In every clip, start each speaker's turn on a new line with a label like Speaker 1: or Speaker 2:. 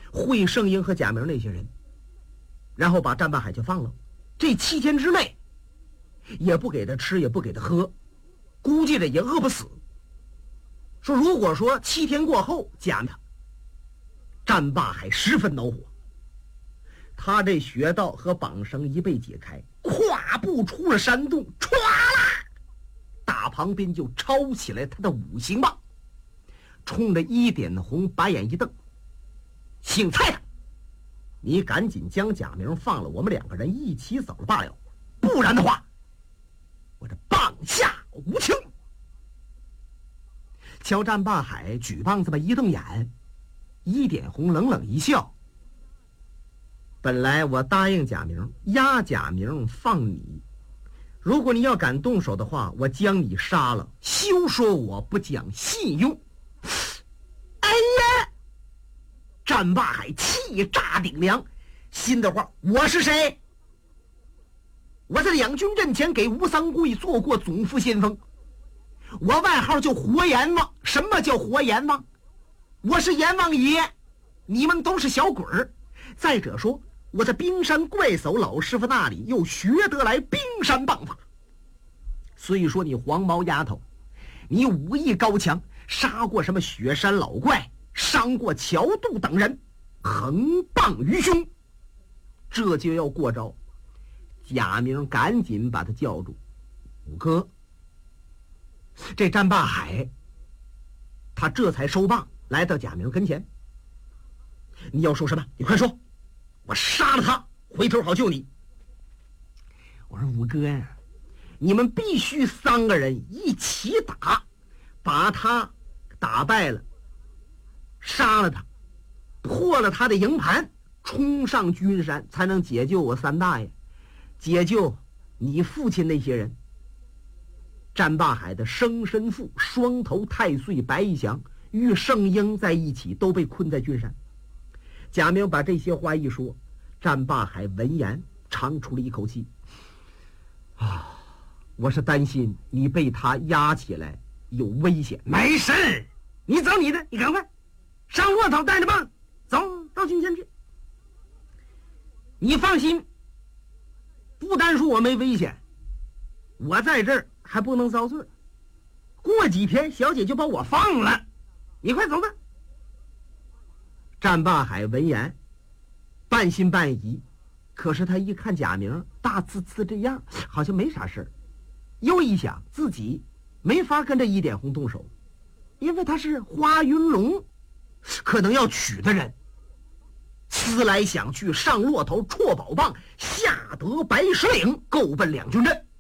Speaker 1: 会圣英和贾明那些人，然后把战霸海就放了。这7天之内也不给他吃，也不给他喝，估计着也饿不死。说如果说7天过后加他，战霸海十分恼火。他这穴道和绑绳一被解开，跨步出了山洞，歘啦，大旁边就抄起来他的5星棒，冲着一点红白眼一瞪：“姓蔡的，你赶紧将贾明放了，我们2个人一起走了罢了，不然的话，我这棒下无情。”乔战霸海举棒这么一瞪眼，一点红冷冷一笑：“本来我答应贾明押贾明放你，如果你要敢动手的话，我将你杀了，休说我不讲信用。”哎呀！战霸海气炸顶梁，心的话：我是谁？我在两军阵前给吴三桂做过总副先锋，我外号叫活阎王。什么叫活阎王？我是阎王爷，你们都是小鬼儿。再者说，我在冰山怪叟老师傅那里又学得来冰山棒法。所以说你黄毛丫头，你武艺高强，杀过什么雪山老怪，伤过乔度等人，横棒于胸，这就要过招。贾明赶紧把他叫住：“五哥。”这战霸海他这才收棒，来到贾明跟前：“你要说什么？你快说，我杀了他，回头好救你。”我说：“五哥呀，你们必须3个人一起打，把他打败了，杀了他，破了他的营盘，冲上君山，才能解救我3大爷，解救你父亲那些人。”战霸海的生身父双头太岁白一祥与圣婴在一起，都被困在君山。贾明把这些话一说，战霸海闻言长出了一口气：“啊，我是担心你被他压起来有危险。”“没事，你走你的，你赶快上骆驼，带着棒走到军前去。你放心，不单说我没危险，我在这儿还不能遭罪，过几天小姐就把我放了，你快走吧。”战霸海闻言半信半疑，可是他一看贾明大呲呲这样，好像没啥事儿，又一想自己没法跟这一点红动手，因为他是花云龙可能要娶的人。思来想去，上骆头，绰宝棒，下得白石岭，够奔两军阵。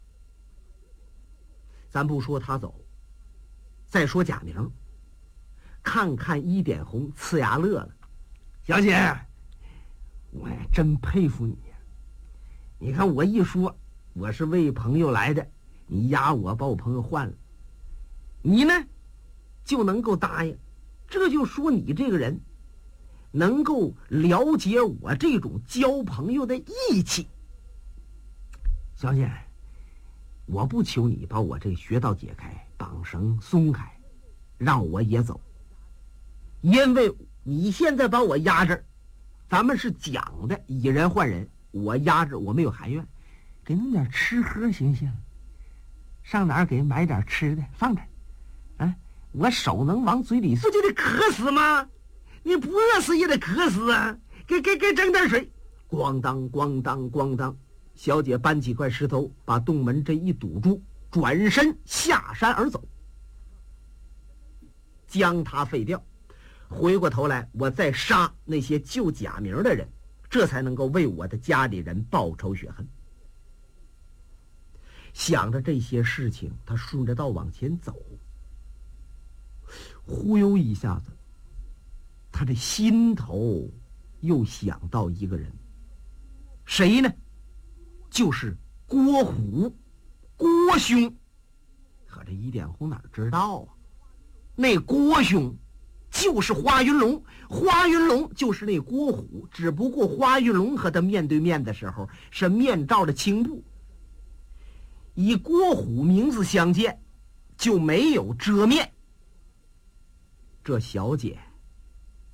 Speaker 1: 咱不说他走，再说贾明，看看一点红，呲牙乐了：“小姐，我真佩服你呀！你看我一说我是为朋友来的，你压我把我朋友换了，你呢就能够答应，这就说你这个人能够了解我这种交朋友的义气。小姐，我不求你把我这穴道解开，绑绳松开，让我也走，因为你现在把我压这儿，咱们是讲的以人换人，我压着我没有含怨，给弄点吃喝行不行？上哪儿给买点吃的放这儿啊？我手能往嘴里，不就得渴死吗？你不饿死也得渴死啊！给整点水。咣当咣当咣当，小姐搬起块石头把洞门这一堵住，转身下山而走，将他废掉。回过头来我再杀那些救贾明的人，这才能够为我的家里人报仇雪恨。想着这些事情，他顺着道往前走，忽悠一下子他这心头又想到一个人，谁呢？就是郭虎，郭兄。可这一点红哪知道啊？那郭兄就是花云龙，花云龙就是那郭虎，只不过花云龙和他面对面的时候是面罩着青布，以郭虎名字相见就没有遮面。这小姐